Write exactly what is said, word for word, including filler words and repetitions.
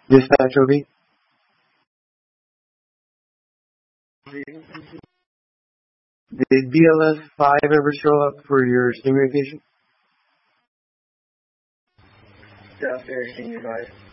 Dispatch O B. Did B L S five ever show up for your stingray patient? Downstairs, senior advice.